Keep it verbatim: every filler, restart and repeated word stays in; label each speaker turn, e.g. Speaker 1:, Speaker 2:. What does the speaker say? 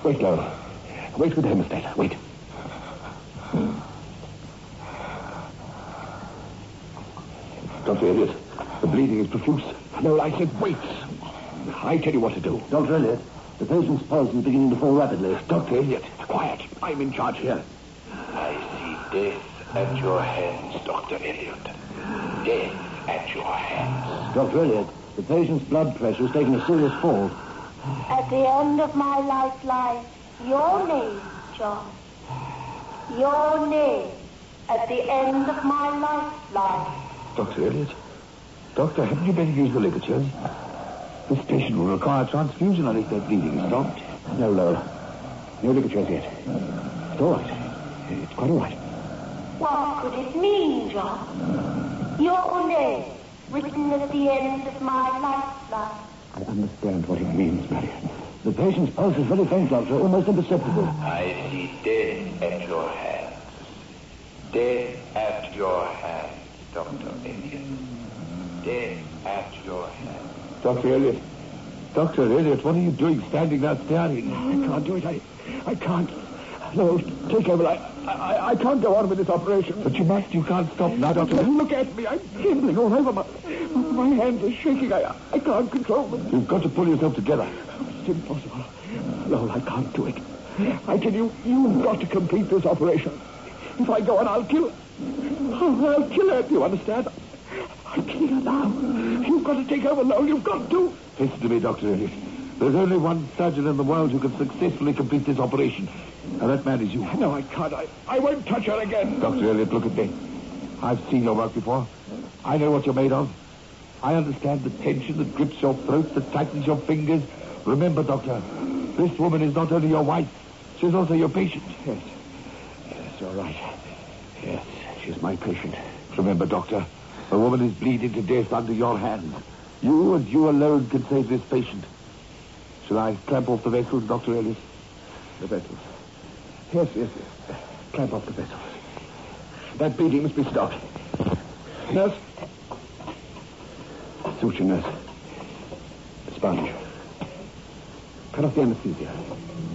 Speaker 1: Wait, Lowell. Wait with the hemostat. Wait. Doctor Elliot, the bleeding is profuse. No, I said wait. I tell you what to do.
Speaker 2: Doctor Elliot, the patient's pulse is beginning to fall rapidly.
Speaker 1: Doctor Elliot, quiet. I'm in charge here.
Speaker 3: I see death at your hands, Doctor Elliot. Death at your hands.
Speaker 2: Doctor Elliot, the patient's blood pressure has taken a serious fall.
Speaker 4: At the end of my life lies your name, John. Your name. At the end of my life lies.
Speaker 1: Doctor Elliot? Doctor, haven't you better use the ligatures? This patient will require transfusion unless their bleeding is stopped. No, Lowell. No ligatures yet. It's all right. It's quite all right.
Speaker 4: What could it mean, John? Your name, written at the end of my lifeline.
Speaker 1: I understand what it means, Marion.
Speaker 2: The patient's pulse is very faint, Doctor, almost imperceptible.
Speaker 3: I see death at your hands. Death at your hands, Doctor Elliot. Death at your hands.
Speaker 1: Doctor Elliot. Doctor Elliot, what are you doing standing there staring? I can't do it. I, I can't. No, take over. I, I, I can't go on with this operation. But you must. You can't stop now, Doctor. Look at me. I'm trembling all over. My, my hands are shaking. I, I can't control them. You've got to pull yourself together. It's impossible. No, I can't do it. I tell you, you've got to complete this operation. If I go on, I'll kill her. Oh, I'll kill her, do you understand? I'll kill her now. You've got to take over, Lowell. You've got to. Listen to me, Doctor Elliot. There's only one surgeon in the world who can successfully complete this operation. And that man is you. No, I can't. I, I won't touch her again. Doctor Elliot, look at me. I've seen your work before. I know what you're made of. I understand the tension that grips your throat, that tightens your fingers. Remember, Doctor, this woman is not only your wife, she's also your patient. Yes. Yes, you're right. Yes, she's my patient. Remember, Doctor, a woman is bleeding to death under your hands. You and you alone can save this patient. Shall I clamp off the vessels, Doctor Elliot? The vessels. Yes, yes, yes. Clamp off the vessels. That bleeding must be stopped. Nurse. Suture, nurse. Sponge. Cut off the anesthesia.